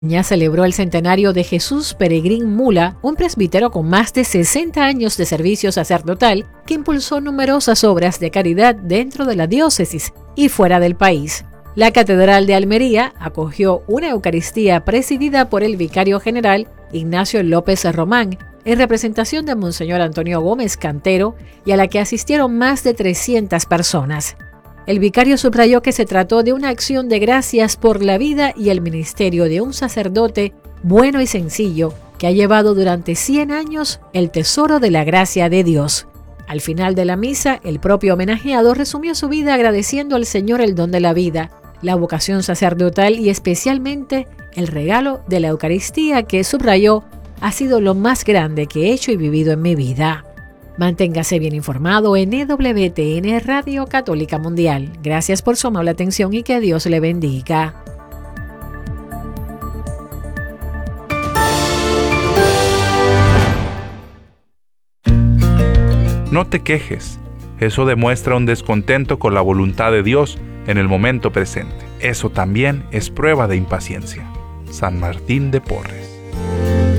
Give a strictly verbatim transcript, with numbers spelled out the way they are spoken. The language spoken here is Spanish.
Ya celebró el centenario de Jesús Peregrín Mula, un presbítero con más de sesenta años de servicio sacerdotal que impulsó numerosas obras de caridad dentro de la diócesis y fuera del país. La Catedral de Almería acogió una Eucaristía presidida por el vicario general Ignacio López Román, en representación de Monseñor Antonio Gómez Cantero, y a la que asistieron más de trescientas personas. El vicario subrayó que se trató de una acción de gracias por la vida y el ministerio de un sacerdote bueno y sencillo que ha llevado durante cien años el tesoro de la gracia de Dios. Al final de la misa, el propio homenajeado resumió su vida agradeciendo al Señor el don de la vida, la vocación sacerdotal y especialmente el regalo de la Eucaristía que, subrayó, ha sido lo más grande que he hecho y vivido en mi vida. Manténgase bien informado en E W T N Radio Católica Mundial. Gracias por su amable atención y que Dios le bendiga. No te quejes. Eso demuestra un descontento con la voluntad de Dios en el momento presente. Eso también es prueba de impaciencia. San Martín de Porres.